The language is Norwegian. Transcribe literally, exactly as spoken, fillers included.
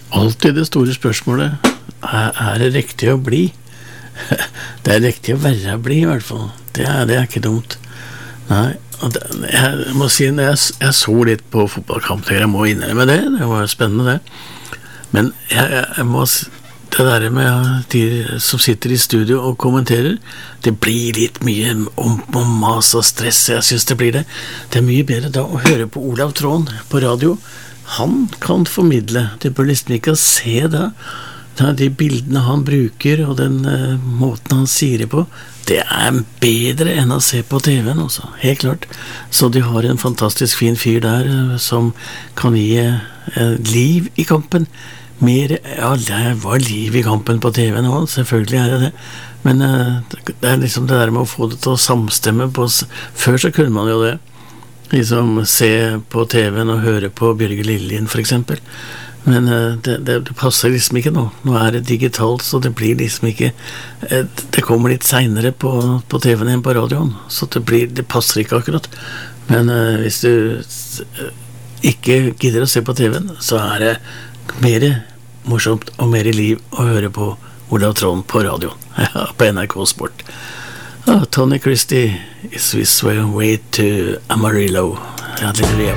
Alltid det store spørsmålet, er, er det riktig å bli? Det er riktig å være å bli I hvert fall. Det er, det er ikke dumt. Nei, og det, jeg må si, når jeg, jeg så litt på fotballkamp, jeg må innrømme det, det var spennende det. Men jeg, jeg, jeg må, det der med de som sitter I studio og kommenterer, det blir litt mye om, om mas og stress, jeg synes det blir det. Det er mye bedre da å høre på Olav Tråen på radio. Han kan formidle, det bør liksom ikke se det. De bildene han bruker og den uh, måten han sier det på, det er bedre enn å se på T V-en også, helt klart. Så de har en fantastisk fin fyr der uh, som kan gi uh, liv I kampen. Mer, ja, det var liv I kampen på T V-en også, selvfølgelig er det det. Men uh, det er liksom det der med å få det til å samstemme på, før så kunne man jo det. Liksom se på T V-en og høre på Bjørge Lillien for eksempel. Men uh, det, det, det passer liksom ikke nå. Nå er det digitalt, så det blir liksom ikke uh, det kommer litt senere på, på T V-en enn på radioen, så det, blir, det passer ikke akkurat. Men uh, hvis du uh, ikke gidder å se på T V-en, så er det mer morsomt og mer liv å høre på Olav Tråen på radioen, ja, på N R K Sport. Ah, Tony Christie, Is This Way to Amarillo. Ja, det er det.